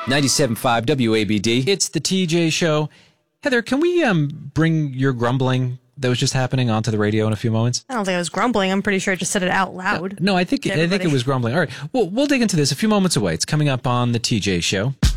97.5 WABD. It's the TJ Show. Heather, can we bring your grumbling that was just happening onto the radio in a few moments? I don't think I was grumbling. I'm pretty sure I just said it out loud. No, I think it was grumbling. All right, well, we'll dig into this a few moments away. It's coming up on the TJ Show.